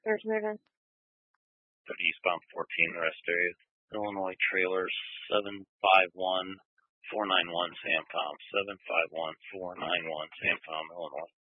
There's moving. Eastbound 14, rest area. Illinois trailers 751-491 Sam Palm. 751-491 Sam Palm, Illinois.